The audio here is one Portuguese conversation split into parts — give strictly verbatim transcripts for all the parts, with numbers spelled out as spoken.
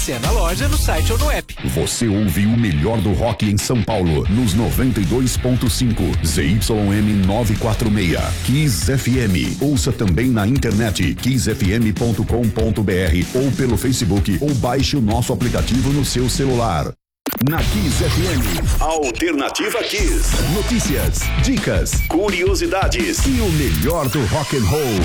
É na loja, no site ou no app. Você ouve o melhor do rock em São Paulo, nos noventa e dois ponto cinco, Z Y M novecentos e quarenta e seis, Kiss F M. Ouça também na internet, kiss f m ponto com ponto b r ou pelo Facebook, ou baixe o nosso aplicativo no seu celular. Na Kiss F M, Alternativa Kiss. Notícias, dicas, curiosidades e o melhor do rock and roll.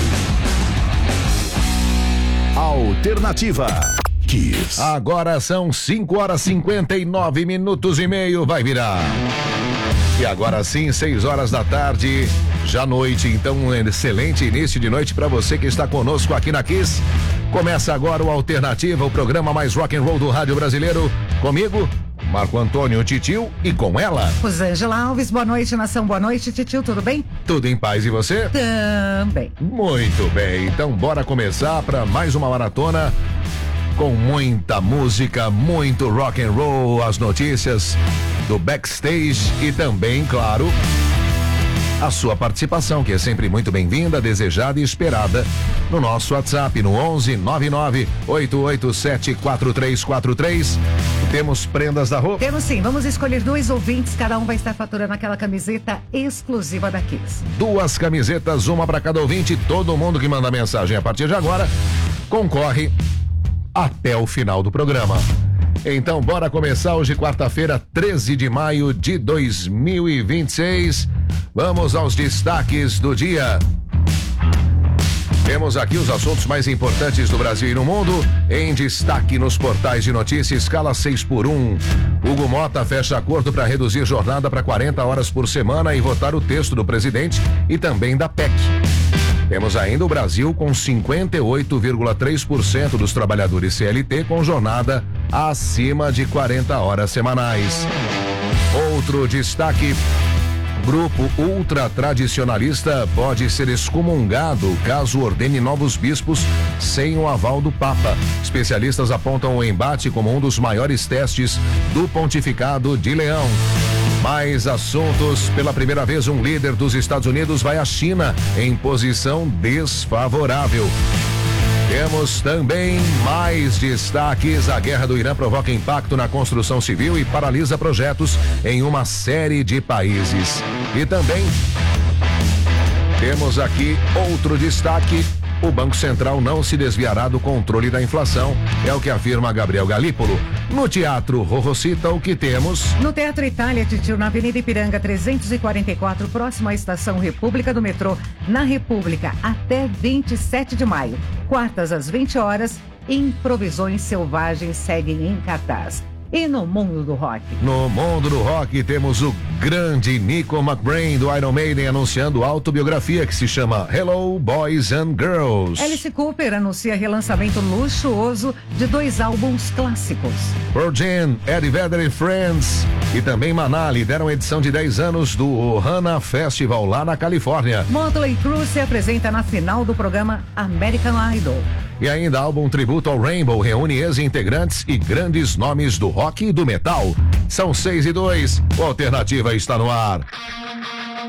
Alternativa Kiss. Agora são cinco horas e cinquenta e nove minutos e meio, vai virar. E agora sim, seis horas da tarde, já noite, então um excelente início de noite para você que está conosco aqui na Kiss. Começa agora o Alternativa, o programa mais rock and roll do rádio brasileiro. Comigo, Marco Antônio Titio, e com ela, Rosângela Alves. Boa noite, nação. Boa noite, Titio, tudo bem? Tudo em paz, e você? Também. Muito bem, então bora começar para mais uma maratona com muita música, muito rock and roll, as notícias do backstage e também, claro, a sua participação, que é sempre muito bem-vinda, desejada e esperada no nosso WhatsApp, no onze nove nove oito oito sete quatro três quatro três. Temos prendas da roupa? Temos sim, vamos escolher dois ouvintes, cada um vai estar faturando aquela camiseta exclusiva da Kiss. Duas camisetas, uma para cada ouvinte, todo mundo que manda mensagem a partir de agora concorre até o final do programa. Então, bora começar hoje, quarta-feira, treze de maio de dois mil e vinte e seis. Vamos aos destaques do dia. Temos aqui os assuntos mais importantes do Brasil e no mundo. Em destaque nos portais de notícias, escala seis por um. Hugo Mota fecha acordo para reduzir jornada para quarenta horas por semana e votar o texto do presidente e também da P E C. Temos ainda o Brasil com cinquenta e oito vírgula três por cento dos trabalhadores C L T com jornada acima de quarenta horas semanais. Outro destaque: grupo ultratradicionalista pode ser excomungado caso ordene novos bispos sem o aval do Papa. Especialistas apontam o embate como um dos maiores testes do pontificado de Leão. Mais assuntos. Pela primeira vez, um líder dos Estados Unidos vai à China em posição desfavorável. Temos também mais destaques. A guerra do Irã provoca impacto na construção civil e paralisa projetos em uma série de países. E também temos aqui outro destaque: o Banco Central não se desviará do controle da inflação, é o que afirma Gabriel Galípolo. No Teatro Rorrocita, o que temos? No Teatro Itália, Titio, na Avenida Ipiranga trezentos e quarenta e quatro, próximo à Estação República do metrô, na República, até vinte e sete de maio. Quartas às vinte horas, Improvisões Selvagens seguem em cartaz. E no mundo do rock? No mundo do rock temos o grande Nico McBrain do Iron Maiden anunciando autobiografia que se chama Hello Boys and Girls. Alice Cooper anuncia relançamento luxuoso de dois álbuns clássicos. Pearl Jam, Eddie Vedder e Friends e também Maná lideram a edição de dez anos do Ohana Festival lá na Califórnia. Motley Crue se apresenta na final do programa American Idol. E ainda álbum tributo ao Rainbow reúne ex-integrantes e grandes nomes do rock e do metal. São seis e dois, o Alternativa está no ar.